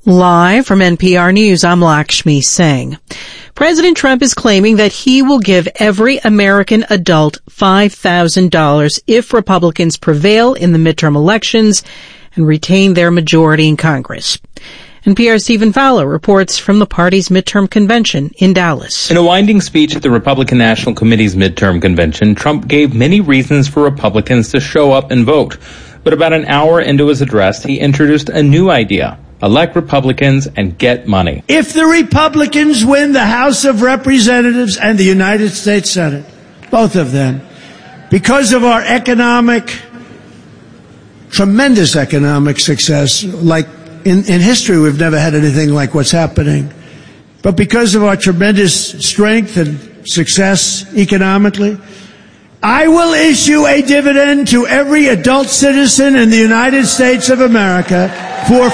Live from NPR News, I'm Lakshmi Singh. President Trump is claiming that he will give every American adult $5,000 if Republicans prevail in the midterm elections and retain their majority in Congress. NPR's Stephen Fowler reports from the party's midterm convention in Dallas. In a winding speech at the Republican National Committee's midterm convention, Trump gave many reasons for Republicans to show up and vote. But about an hour into his address, he introduced a new idea. Elect Republicans and get money. If the Republicans win the House of Representatives and the United States Senate, both of them, because of our tremendous economic success, like in history we've never had anything like what's happening, but because of our tremendous strength and success economically, I will issue a dividend to every adult citizen in the United States of America for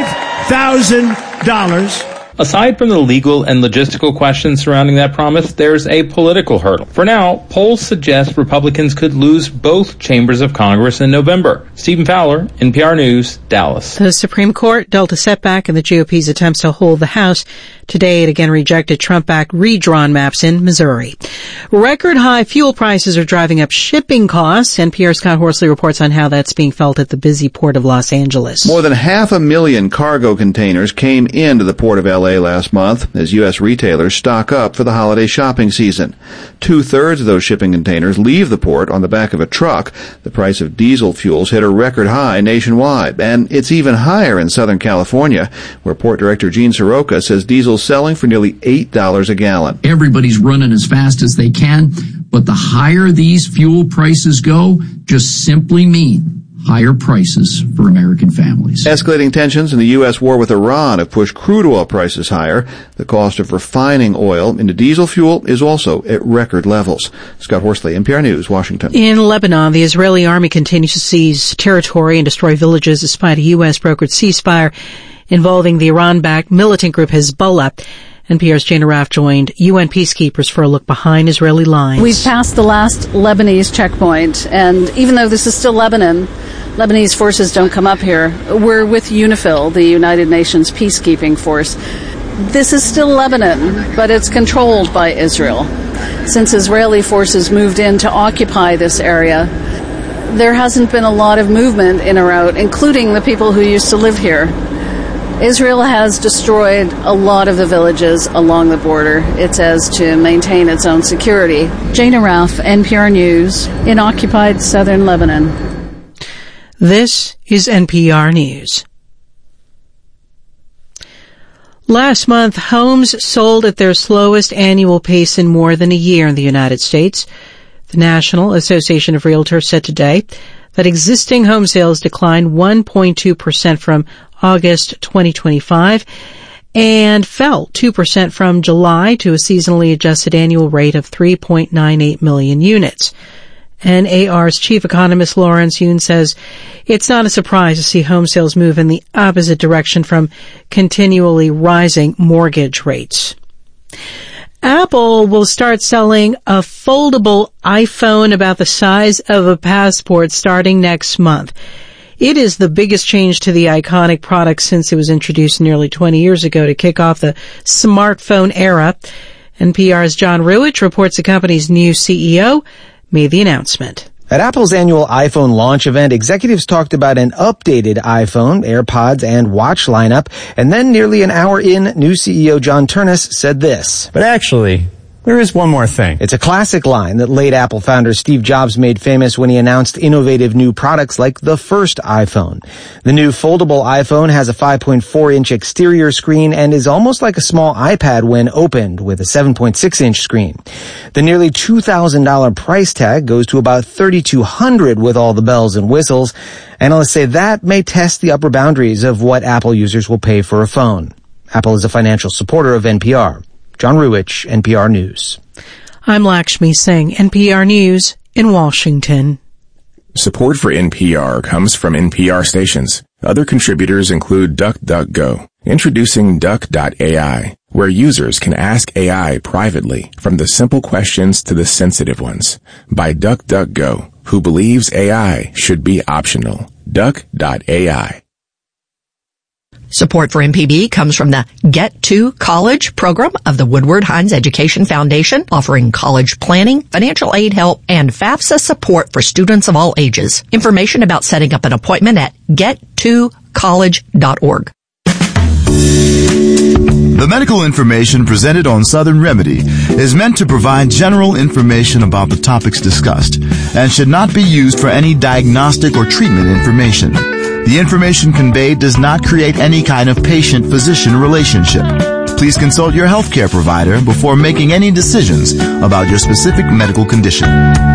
$5,000. Aside from the legal and logistical questions surrounding that promise, there's a political hurdle. For now, polls suggest Republicans could lose both chambers of Congress in November. Stephen Fowler, NPR News, Dallas. The Supreme Court dealt a setback in the GOP's attempts to hold the House. Today, it again rejected Trump-backed redrawn maps in Missouri. Record high fuel prices are driving up shipping costs. NPR's Scott Horsley reports on how that's being felt at the busy port of Los Angeles. More than 500,000 cargo containers came into the port of L.A. last month as U.S. retailers stock up for the holiday shopping season. 2/3 of those shipping containers leave the port on the back of a truck. The price of diesel fuels hit a record high nationwide, and it's even higher in Southern California, where Port Director Gene Soroka says diesel's selling for nearly $8 a gallon. Everybody's running as fast as they can, but the higher these fuel prices go, just simply mean higher prices for American families. Escalating tensions in the U.S. war with Iran have pushed crude oil prices higher. The cost of refining oil into diesel fuel is also at record levels. Scott Horsley, NPR News, Washington. In Lebanon, the Israeli army continues to seize territory and destroy villages despite a U.S.-brokered ceasefire involving the Iran-backed militant group Hezbollah. NPR's Jana Raff joined UN peacekeepers for a look behind Israeli lines. We've passed the last Lebanese checkpoint, and even though this is still Lebanon, Lebanese forces don't come up here. We're with UNIFIL, the United Nations peacekeeping force. This is still Lebanon, but it's controlled by Israel. Since Israeli forces moved in to occupy this area, there hasn't been a lot of movement in or out, including the people who used to live here. Israel has destroyed a lot of the villages along the border, it says, to maintain its own security. Jana Raff, NPR News, in occupied southern Lebanon. This is NPR News. Last month, homes sold at their slowest annual pace in more than a year in the United States. The National Association of Realtors said today that existing home sales declined 1.2% from August 2025 and fell 2% from July to a seasonally adjusted annual rate of 3.98 million units. NAR's chief economist Lawrence Yun says it's not a surprise to see home sales move in the opposite direction from continually rising mortgage rates. Apple will start selling a foldable iPhone about the size of a passport starting next month. It is the biggest change to the iconic product since it was introduced nearly 20 years ago to kick off the smartphone era. NPR's John Ruwitch reports the company's new CEO made the announcement. At Apple's annual iPhone launch event, executives talked about an updated iPhone, AirPods, and Watch lineup, and then nearly an hour in, new CEO John Ternus said this. But actually, there is one more thing. It's a classic line that late Apple founder Steve Jobs made famous when he announced innovative new products like the first iPhone. The new foldable iPhone has a 5.4-inch exterior screen and is almost like a small iPad when opened with a 7.6-inch screen. The nearly $2,000 price tag goes to about $3,200 with all the bells and whistles. Analysts say that may test the upper boundaries of what Apple users will pay for a phone. Apple is a financial supporter of NPR. John Ruwitch, NPR News. I'm Lakshmi Singh, NPR News in Washington. Support for NPR comes from NPR stations. Other contributors include DuckDuckGo, introducing Duck.ai, where users can ask AI privately, from the simple questions to the sensitive ones, by DuckDuckGo, who believes AI should be optional. Duck.ai. Support for MPB comes from the Get to College program of the Woodward Hines Education Foundation, offering college planning, financial aid help, and FAFSA support for students of all ages. Information about setting up an appointment at gettocollege.org. The medical information presented on Southern Remedy is meant to provide general information about the topics discussed and should not be used for any diagnostic or treatment information. The information conveyed does not create any kind of patient-physician relationship. Please consult your healthcare provider before making any decisions about your specific medical condition.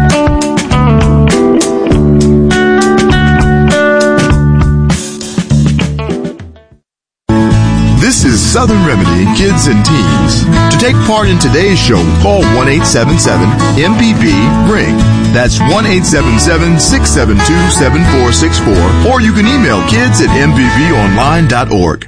This is Southern Remedy Kids and Teens. To take part in today's show, call 1-877-MPB-RING. That's 1-877-672-7464. Or you can email kids@mpbonline.org.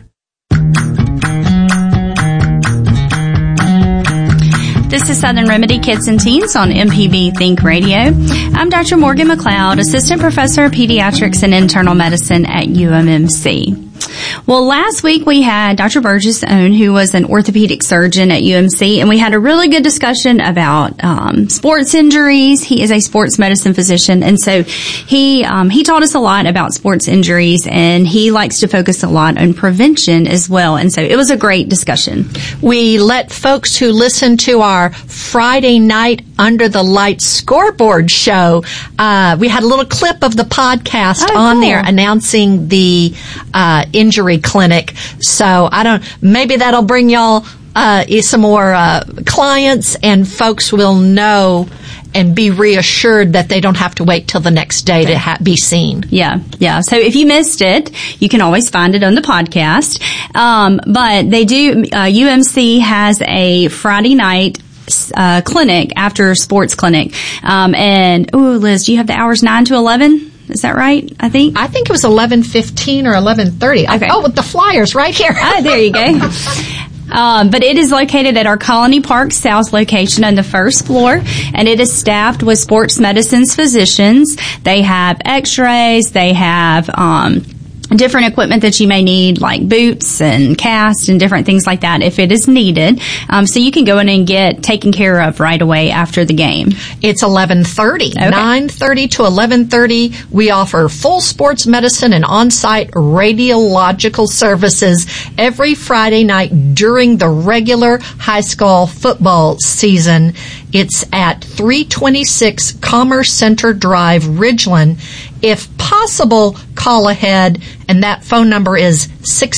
This is Southern Remedy Kids and Teens on MPB Think Radio. I'm Dr. Morgan McLeod, Assistant Professor of Pediatrics and Internal Medicine at UMMC. Well, last week we had Dr. Burgess Owen, who was an orthopedic surgeon at UMC, and we had a really good discussion about sports injuries. He is a sports medicine physician, and so he taught us a lot about sports injuries, and he likes to focus a lot on prevention as well. And so it was a great discussion. We let folks who listen to our Friday night Under the Lights scoreboard show, we had a little clip of the podcast on there announcing the injury clinic. So maybe that'll bring y'all some more clients, and folks will know and be reassured that they don't have to wait till the next day to be seen. Yeah. So if you missed it, you can always find it on the podcast. But they do, UMC has a Friday night clinic, after sports clinic. Liz, do you have the hours 9 to 11? Is that right? I think it was 11:15 or 11:30. Okay. With the flyers right here. There you go. But it is located at our Colony Park South location on the first floor, and it is staffed with sports medicine's physicians. They have x-rays, they have different equipment that you may need, like boots and casts and different things like that if it is needed. So you can go in and get taken care of right away after the game. It's 11:30. Okay. 9:30 to 11:30. We offer full sports medicine and on-site radiological services every Friday night during the regular high school football season. It's at 326 Commerce Center Drive, Ridgeland. If possible, call ahead, and that phone number is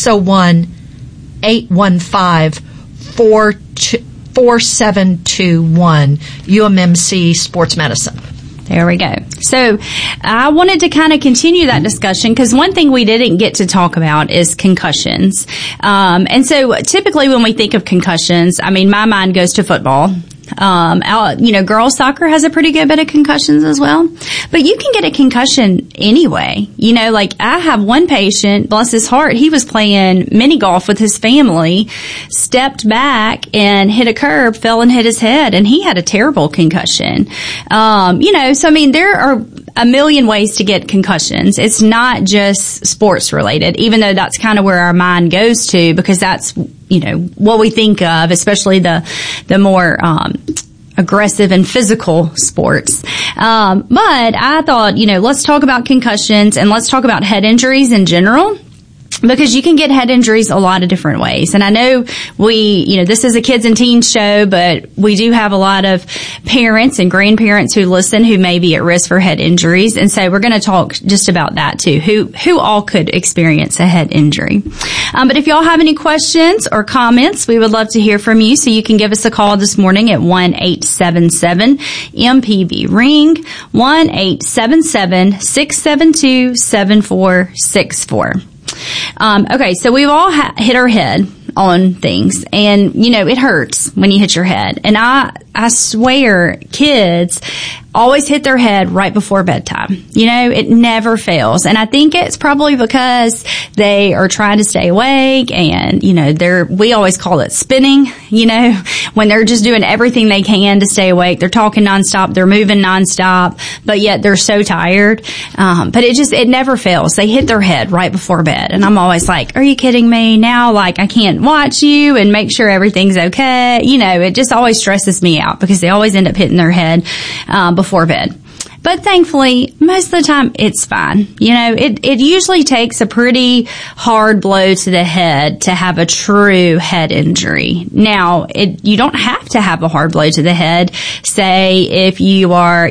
601-815-4721, UMMC Sports Medicine. There we go. So I wanted to kind of continue that discussion because one thing we didn't get to talk about is concussions. And so typically when we think of concussions, my mind goes to football. Girls soccer has a pretty good bit of concussions as well, but you can get a concussion anyway. I have one patient, bless his heart, he was playing mini golf with his family, stepped back and hit a curb, fell and hit his head, and he had a terrible concussion. There are a million ways to get concussions. It's not just sports related, even though that's kind of where our mind goes to, because that's, what we think of, especially the more, aggressive and physical sports. But I thought, let's talk about concussions and let's talk about head injuries in general. Because you can get head injuries a lot of different ways. And I know this is a kids and teens show, but we do have a lot of parents and grandparents who listen who may be at risk for head injuries. And so we're going to talk just about that too. Who all could experience a head injury. But if y'all have any questions or comments, we would love to hear from you. So you can give us a call this morning at 1-877-MPB-RING, 1-877-672-7464. Okay, so we've all hit our head on things, and it hurts when you hit your head. And I swear kids always hit their head right before bedtime. It never fails. And I think it's probably because they are trying to stay awake and, we always call it spinning, when they're just doing everything they can to stay awake. They're talking nonstop. They're moving nonstop, but yet they're so tired. But it never fails. They hit their head right before bed. And I'm always like, are you kidding me? Now, I can't watch you and make sure everything's okay. It just always stresses me out because they always end up hitting their head before bed. But thankfully, most of the time, it's fine. It usually takes a pretty hard blow to the head to have a true head injury. Now, you don't have to have a hard blow to the head. Say if you are,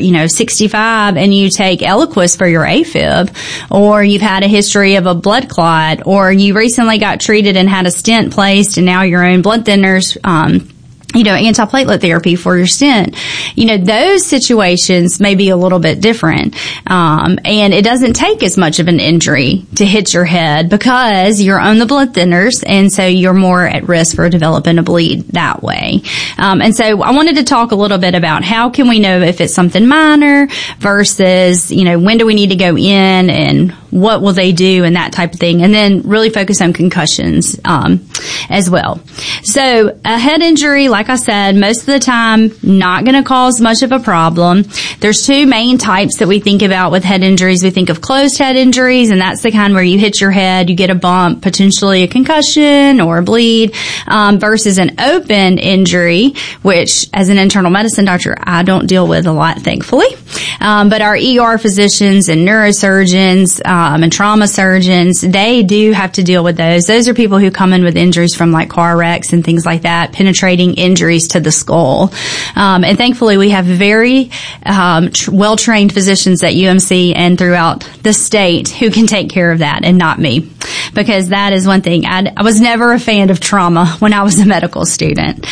65 and you take Eliquis for your AFib, or you've had a history of a blood clot, or you recently got treated and had a stent placed and now you're on blood thinners, antiplatelet therapy for your stent. Those situations may be a little bit different. And it doesn't take as much of an injury to hit your head because you're on the blood thinners. And so you're more at risk for developing a bleed that way. And so I wanted to talk a little bit about how can we know if it's something minor versus, when do we need to go in and what will they do and that type of thing. And then really focus on concussions, as well. So a head injury, like I said, most of the time, not going to cause much of a problem. There's two main types that we think about with head injuries. We think of closed head injuries, and that's the kind where you hit your head, you get a bump, potentially a concussion or a bleed, versus an open injury, which as an internal medicine doctor, I don't deal with a lot, thankfully. But our ER physicians and neurosurgeons, and trauma surgeons, they do have to deal with those. Those are people who come in with injuries from like car wrecks and things like that, penetrating injuries to the skull. And thankfully we have very well-trained physicians at UMC and throughout the state who can take care of that, and not me. Because that is one thing. I was never a fan of trauma when I was a medical student.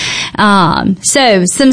So some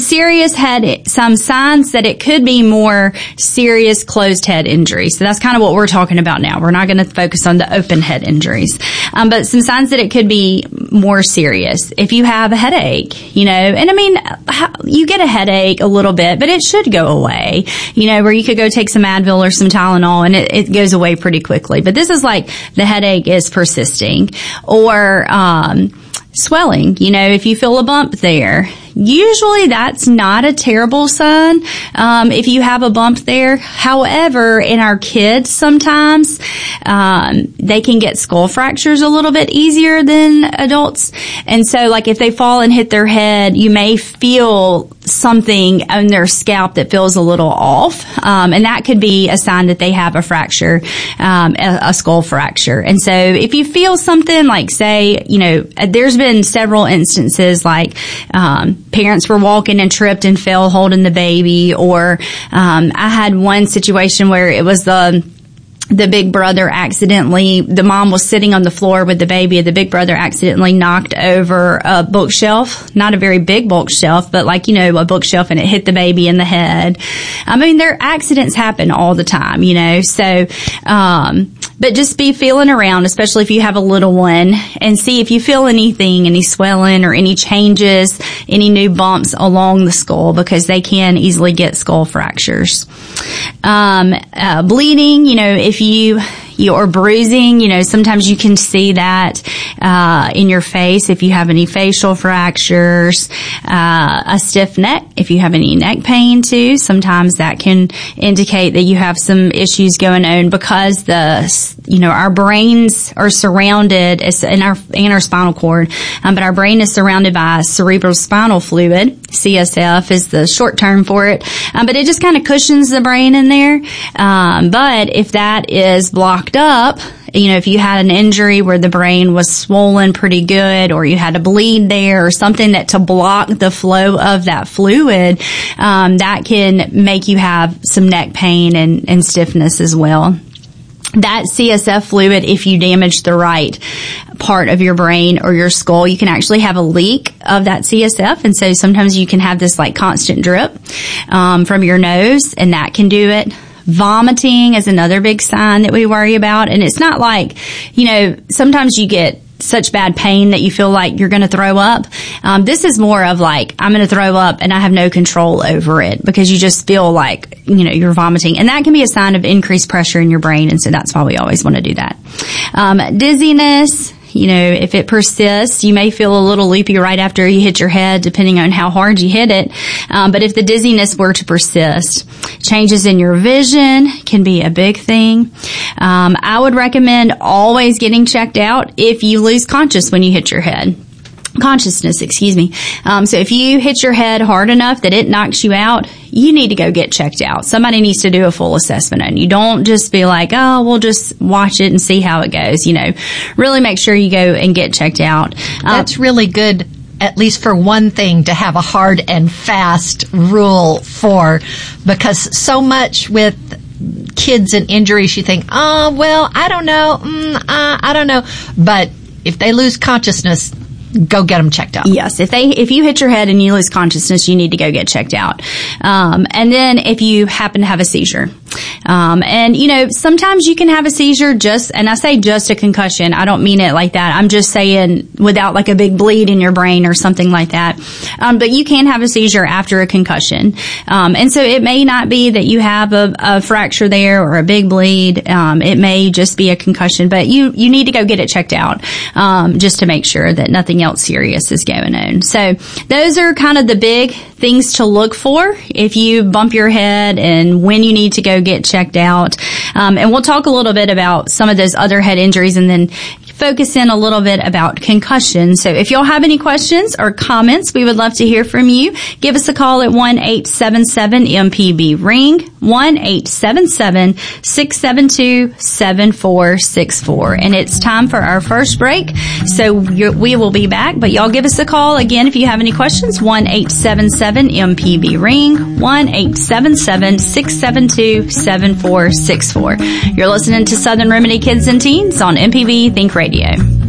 signs that it could be more serious closed head injuries. So that's kind of what we're talking about now. We're not going to focus on the open head injuries. But some signs that it could be more serious. If you have a headache, and I mean, you get a headache a little bit, but it should go away, where you could go take some Advil or some Tylenol and it goes away pretty quickly. But this is like the headache is persisting, or swelling. If you feel a bump there, usually that's not a terrible sign if you have a bump there. However, in our kids sometimes they can get skull fractures a little bit easier than adults. And so like if they fall and hit their head, you may feel something on their scalp that feels a little off, and that could be a sign that they have a fracture, a skull fracture. And so if you feel something like, say, there's been several instances like parents were walking and tripped and fell holding the baby, or I had one situation where it was the big brother the mom was sitting on the floor with the baby, and the big brother accidentally knocked over a bookshelf, not a very big bookshelf, but like, a bookshelf, and it hit the baby in the head. I mean, their accidents happen all the time, so, but just be feeling around, especially if you have a little one, and see if you feel anything, any swelling or any changes, any new bumps along the skull, because they can easily get skull fractures. Bleeding, if or bruising, sometimes you can see that in your face if you have any facial fractures, a stiff neck, if you have any neck pain too. Sometimes that can indicate that you have some issues going on, because our brains are surrounded in our spinal cord, but our brain is surrounded by cerebral spinal fluid. CSF is the short term for it, but it just kind of cushions the brain in there. But if that is blocked up, if you had an injury where the brain was swollen pretty good, or you had a bleed there, or something that to block the flow of that fluid, that can make you have some neck pain and stiffness as well. That CSF fluid, if you damage the right part of your brain or your skull, you can actually have a leak of that CSF. And so sometimes you can have this like constant drip from your nose, and that can do it. Vomiting is another big sign that we worry about. And it's not like, sometimes you get such bad pain that you feel like you're going to throw up. This is more of like, I'm going to throw up and I have no control over it, because you just feel like, you're vomiting. And that can be a sign of increased pressure in your brain. And so that's why we always want to do that. Dizziness. If it persists, you may feel a little loopy right after you hit your head, depending on how hard you hit it. But if the dizziness were to persist, changes in your vision can be a big thing. I would recommend always getting checked out if you lose consciousness, excuse me. So if you hit your head hard enough that it knocks you out, you need to go get checked out. Somebody needs to do a full assessment on you. Don't just be like, oh, we'll just watch it and see how it goes. Really make sure you go and get checked out. That's really good, at least for one thing, to have a hard and fast rule for, because so much with kids and injuries, you think, oh, well, I don't know. I don't know. But if they lose consciousness, go get them checked out. Yes. If you hit your head and you lose consciousness, you need to go get checked out. And then if you happen to have a seizure, sometimes you can have a seizure and I say just a concussion. I don't mean it like that. I'm just saying without like a big bleed in your brain or something like that. But you can have a seizure after a concussion. And so it may not be that you have a fracture there or a big bleed. It may just be a concussion, but you need to go get it checked out, just to make sure that nothing else serious is going on. So those are kind of the big things to look for if you bump your head and when you need to go get checked out. And we'll talk a little bit about some of those other head injuries and then focus in a little bit about concussion. So if y'all have any questions or comments, we would love to hear from you. Give us a call at 1-877-MPB-RING, 1-877-672-7464. And it's time for our first break. So we will be back, but y'all give us a call again if you have any questions, 1-877-MPB-RING, 1-877-672-7464. You're listening to Southern Remedy Kids and Teens on MPB Think Radio.